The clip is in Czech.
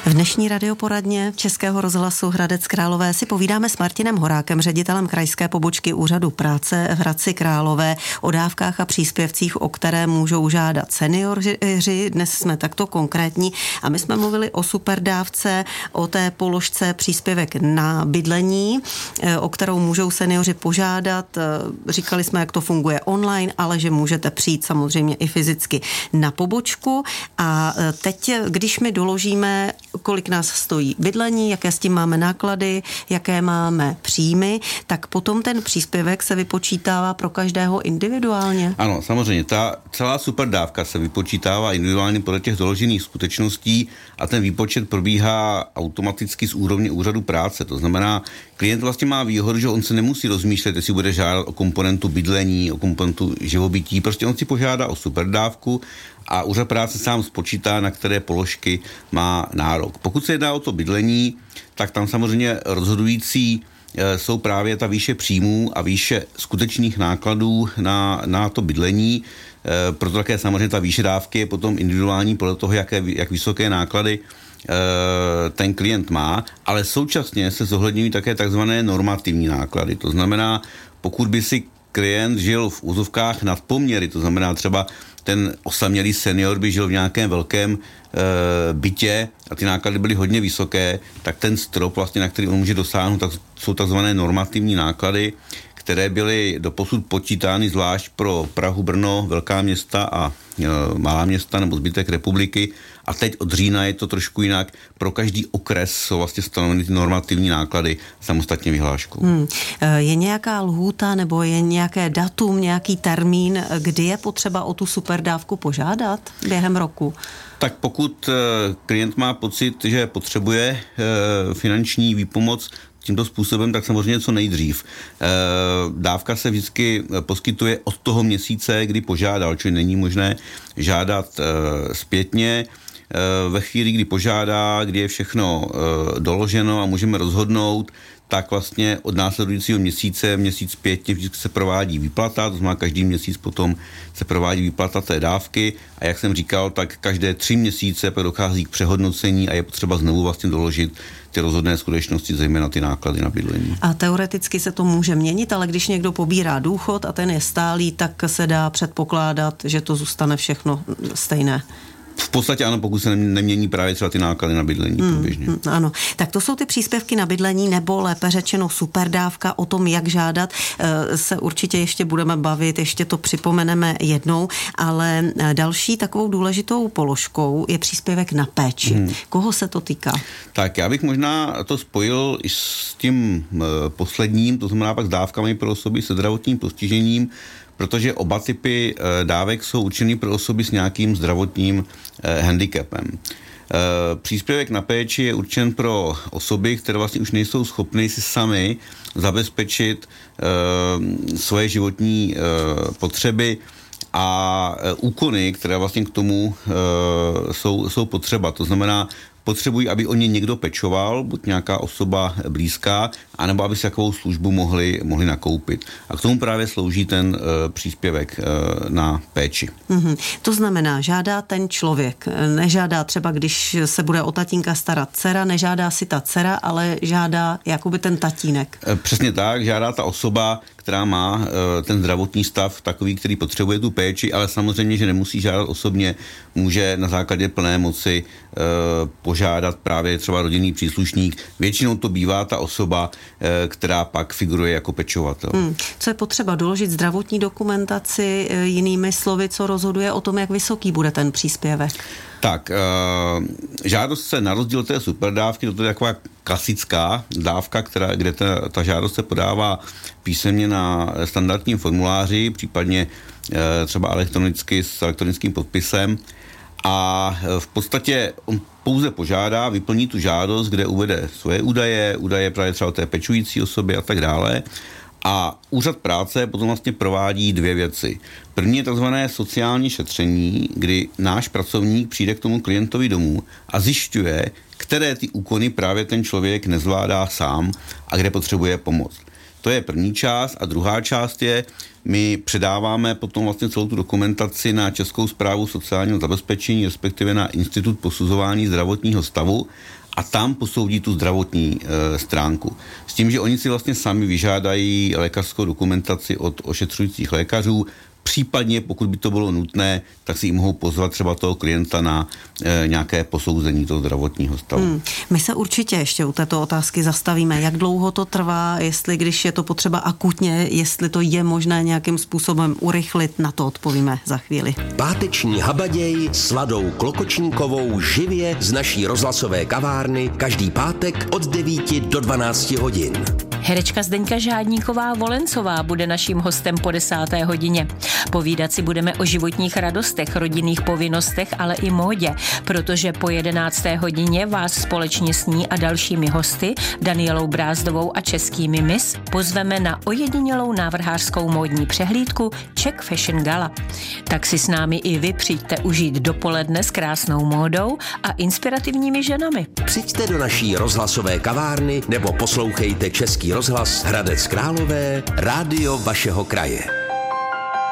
V dnešní radioporadně Českého rozhlasu Hradec Králové si povídáme s Martinem Horákem, ředitelem krajské pobočky Úřadu práce v Hradci Králové, o dávkách a příspěvcích, o které můžou žádat seniori. Dnes jsme takto konkrétní a my jsme mluvili o superdávce, o té položce příspěvek na bydlení, o kterou můžou seniori požádat. Říkali jsme, jak to funguje online, ale že můžete přijít samozřejmě i fyzicky na pobočku. A teď, když my doložíme, kolik nás stojí bydlení, jaké s tím máme náklady, jaké máme příjmy, tak potom ten příspěvek se vypočítává pro každého individuálně. Ano, samozřejmě. Ta celá superdávka se vypočítává individuálně podle těch doložených skutečností a ten výpočet probíhá automaticky z úrovně Úřadu práce. To znamená, klient vlastně má výhodu, že on se nemusí rozmýšlet, jestli bude žádat o komponentu bydlení, o komponentu živobytí. Prostě on si požádá o superdávku a Úřad práce sám spočítá, na které položky má nárok. Pokud se jedná o to bydlení, tak tam samozřejmě rozhodující jsou právě ta výše příjmů a výše skutečných nákladů na to bydlení. Proto také samozřejmě ta výše dávky je potom individuální podle toho, jak vysoké náklady ten klient má, ale současně se zohledňují také takzvané normativní náklady. To znamená, pokud by si klient žil v úzovkách nad poměry, to znamená třeba ten osamělý senior by žil v nějakém velkém bytě a ty náklady byly hodně vysoké, tak ten strop, vlastně, na který on může dosáhnout, tak jsou takzvané normativní náklady, které byly doposud počítány zvlášť pro Prahu, Brno, velká města a malá města nebo zbytek republiky. A teď od října je to trošku jinak. Pro každý okres jsou vlastně stanoveny ty normativní náklady samostatně vyhláškou. Je nějaká lhůta nebo je nějaké datum, nějaký termín, kdy je potřeba o tu superdávku požádat během roku? Tak pokud klient má pocit, že potřebuje finanční výpomoc tímto způsobem, tak samozřejmě co nejdřív. Dávka se vždycky poskytuje od toho měsíce, kdy požádal, čili není možné žádat zpětně. Ve chvíli, kdy požádá, kdy je všechno doloženo a můžeme rozhodnout, tak vlastně od následujícího měsíce, měsíc zpětně vždycky se provádí výplata, to znamená každý měsíc potom se provádí výplata té dávky a jak jsem říkal, tak každé 3 měsíce dochází k přehodnocení a je potřeba znovu vlastně doložit ty rozhodné skutečnosti, zejména ty náklady na bydlení. A teoreticky se to může měnit, ale když někdo pobírá důchod a ten je stálý, tak se dá předpokládat, že to zůstane všechno stejné. V podstatě ano, pokud se nemění právě třeba ty náklady na bydlení průběžně. Ano, tak to jsou ty příspěvky na bydlení, nebo lépe řečeno superdávka. O tom, jak žádat, se určitě ještě budeme bavit, ještě to připomeneme jednou, ale další takovou důležitou položkou je příspěvek na péči. Koho se to týká? Tak já bych možná to spojil i s tím posledním, to znamená pak s dávkami pro osoby se zdravotním postižením, protože oba typy dávek jsou určeny pro osoby s nějakým zdravotním handicapem. Příspěvek na péči je určen pro osoby, které vlastně už nejsou schopny si sami zabezpečit svoje životní potřeby a úkony, které vlastně k tomu jsou potřeba. To znamená, potřebují, aby o ně někdo pečoval, buď nějaká osoba blízká, anebo aby si takovou službu mohli nakoupit. A k tomu právě slouží ten příspěvek na péči. To znamená, žádá ten člověk, nežádá třeba, když se bude o tatínka starat dcera, nežádá si ta dcera, ale žádá jakoby ten tatínek. Přesně tak, žádá ta osoba, která má ten zdravotní stav takový, který potřebuje tu péči, ale samozřejmě, že nemusí žádat osobně, může na základě plné moci požádat právě třeba rodinný příslušník. Většinou to bývá ta osoba, která pak figuruje jako pečovatel. Co je potřeba? Doložit zdravotní dokumentaci, jinými slovy, co rozhoduje o tom, jak vysoký bude ten příspěvek? Tak, žádost se na rozdíl té superdávky, to je taková klasická dávka, kde ta žádost se podává písemně na standardním formuláři, případně třeba elektronicky s elektronickým podpisem. A v podstatě on pouze požádá, vyplní tu žádost, kde uvede svoje údaje právě třeba té pečující osoby a tak dále. A Úřad práce potom vlastně provádí 2 věci. První je takzvané sociální šetření, kdy náš pracovník přijde k tomu klientovi domů a zjišťuje, které ty úkony právě ten člověk nezvládá sám a kde potřebuje pomoc. To je první část a druhá část je, my předáváme potom vlastně celou tu dokumentaci na Českou správu sociálního zabezpečení, respektive na Institut posuzování zdravotního stavu a tam posoudí tu zdravotní stránku. S tím, že oni si vlastně sami vyžádají lékařskou dokumentaci od ošetřujících lékařů, případně, pokud by to bylo nutné, tak si ji mohou pozvat třeba toho klienta na nějaké posouzení toho zdravotního stavu. My se určitě ještě u této otázky zastavíme. Jak dlouho to trvá, jestli když je to potřeba akutně, jestli to je možné nějakým způsobem urychlit, na to odpovíme za chvíli. Páteční habaděj s Ladou Klokočníkovou živě z naší rozhlasové kavárny každý pátek od 9 do 12 hodin. Herečka Zdeňka Žádníková-Volencová bude naším hostem po 10. hodině. Povídat si budeme o životních radostech, rodinných povinnostech, ale i módě, protože po 11. hodině vás společně s ní a dalšími hosty, Danielou Brázdovou a českými Miss, pozveme na ojedinělou návrhářskou módní přehlídku Czech Fashion Gala. Tak si s námi i vy přijďte užít dopoledne s krásnou módou a inspirativními ženami. Přijďte do naší rozhlasové kavárny nebo poslouchejte Český rozhlas Hradec Králové, rádio vašeho kraje.